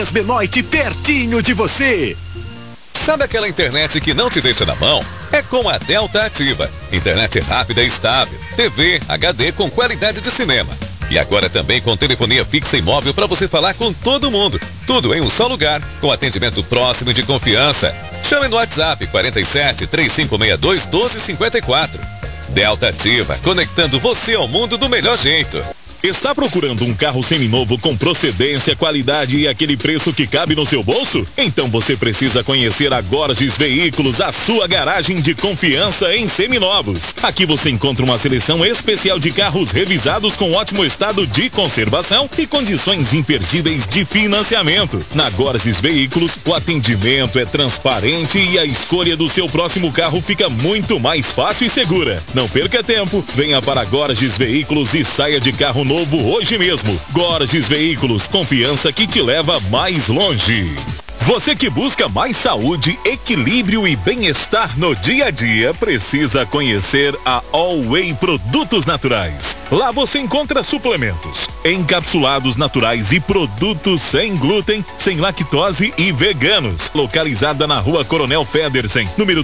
Benoit pertinho de você. Sabe aquela internet que não te deixa na mão? É com a Delta Ativa. Internet rápida e estável. TV, HD com qualidade de cinema. E agora também com telefonia fixa e móvel para você falar com todo mundo. Tudo em um só lugar, com atendimento próximo e de confiança. Chame no WhatsApp 47 3562 1254. Delta Ativa, conectando você ao mundo do melhor jeito. Está procurando um carro seminovo com procedência, qualidade e aquele preço que cabe no seu bolso? Então você precisa conhecer a Gorges Veículos, a sua garagem de confiança em seminovos. Aqui você encontra uma seleção especial de carros revisados com ótimo estado de conservação e condições imperdíveis de financiamento. Na Gorges Veículos, o atendimento é transparente e a escolha do seu próximo carro fica muito mais fácil e segura. Não perca tempo, venha para Gorges Veículos e saia de carro novo hoje mesmo. Gorges Veículos, confiança que te leva mais longe. Você que busca mais saúde, equilíbrio e bem-estar no dia a dia, precisa conhecer a All Whey Produtos Naturais. Lá você encontra suplementos, encapsulados naturais e produtos sem glúten, sem lactose e veganos. Localizada na Rua Coronel Federsen, número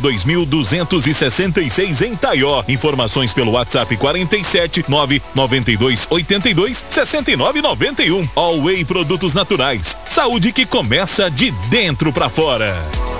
2266 em Taió. Informações pelo WhatsApp 47 992 82 69 91. All Whey Produtos Naturais. Saúde que começa de dentro pra fora.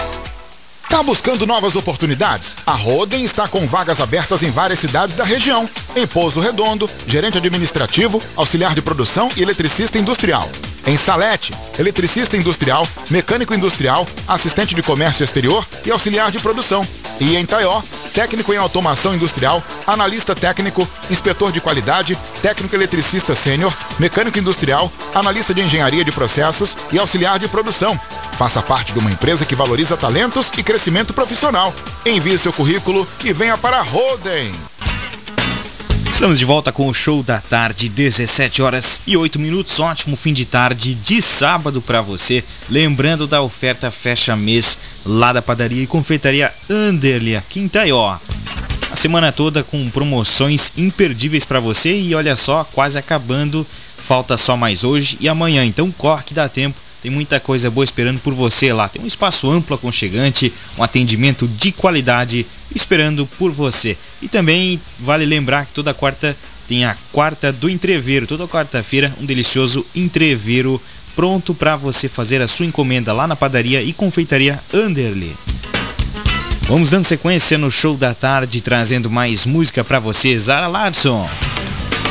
Tá buscando novas oportunidades? A Roden está com vagas abertas em várias cidades da região. Em Pouso Redondo, gerente administrativo, auxiliar de produção e eletricista industrial. Em Salete, eletricista industrial, mecânico industrial, assistente de comércio exterior e auxiliar de produção. E em Taió, técnico em automação industrial, analista técnico, inspetor de qualidade, técnico eletricista sênior, mecânico industrial, analista de engenharia de processos e auxiliar de produção. Faça parte de uma empresa que valoriza talentos e crescimento profissional. Envie seu currículo e venha para a Roden. Estamos de volta com o Show da Tarde, 17h08. Ótimo fim de tarde de sábado para você. Lembrando da oferta fecha mês lá da padaria e confeitaria Anderle, aqui em Taió. A semana toda com promoções imperdíveis para você e olha só, quase acabando. Falta só mais hoje e amanhã, então corre que dá tempo. Tem muita coisa boa esperando por você lá. Tem um espaço amplo, aconchegante, um atendimento de qualidade esperando por você. E também vale lembrar que toda quarta tem a quarta do entreveiro. Toda quarta-feira um delicioso entreveiro pronto para você fazer a sua encomenda lá na padaria e confeitaria Anderle. Vamos dando sequência no Show da Tarde, trazendo mais música para você, Zara Larsson.